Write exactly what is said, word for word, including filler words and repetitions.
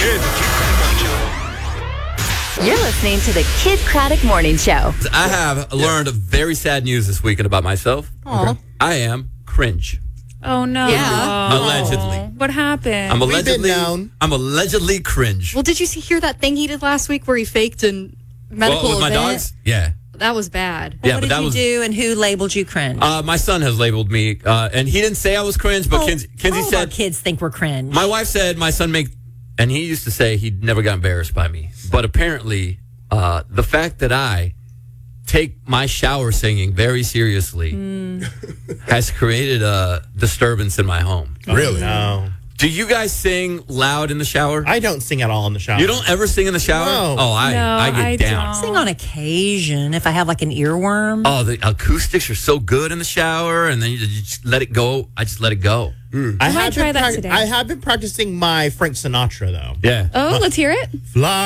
Kid Craddock Morning Show. You're listening to the Kid Craddock Morning Show. I have learned very sad news this weekend about myself. Aw. I am cringe. Oh, no. Yeah. Allegedly. What happened? I'm been allegedly. known. I'm allegedly cringe. Well, did you see, hear that thing he did last week where he faked a medical Well, with my event? dogs? Yeah. That was bad. Yeah, what but did that you was. do, and who labeled you cringe? Uh, my son has labeled me, uh, and he didn't say I was cringe, but Oh, Kinsey, Kinsey all of our said. kids think we're cringe. My wife said my son make, and he used to say he never got embarrassed by me, but apparently, uh, the fact that I take my shower singing very seriously has created a disturbance in my home. Really? No. Do you guys sing loud in the shower? I don't sing at all in the shower. You don't ever sing in the shower? No. Oh, I, No, I get I down. don't. Sing on occasion if I have like an earworm. Oh, the acoustics are so good in the shower, and then you just let it go. I just let it go. I, might have try been that prac- today. I have been practicing my Frank Sinatra, though. Yeah. Oh, let's hear it. Fly